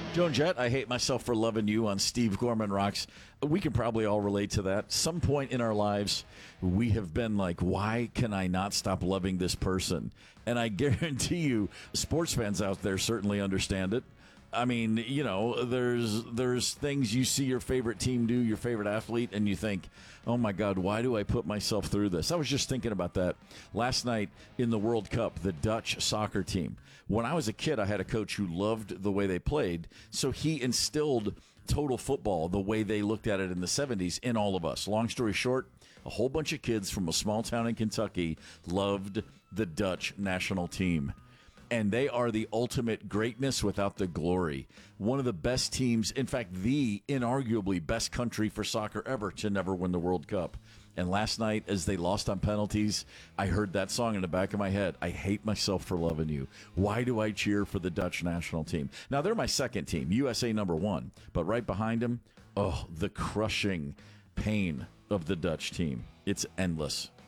Joan Jett, I hate myself for loving you on Steve Gorman Rocks. We can probably all relate to that. Some point in our lives, we have been like, why can I not stop loving this person? And I guarantee you, sports fans out there certainly understand it. I mean, you know, there's things you see your favorite team do, your favorite athlete, and you think, oh my God, why do I put myself through this? I was just thinking about that last night in the World Cup, the Dutch soccer team. When I was a kid, I had a coach who loved the way they played, so he instilled total football, the way they looked at it in the 70s, in all of us. Long story short, a whole bunch of kids from a small town in Kentucky loved the Dutch national team. And they are the ultimate greatness without the glory. One of the best teams, in fact, the inarguably best country for soccer ever to never win the World Cup. And last night, as they lost on penalties, I heard that song in the back of my head. I hate myself for loving you. Why do I cheer for the Dutch national team? Now, they're my second team, USA #1. But right behind them, oh, the crushing pain of the Dutch team. It's endless.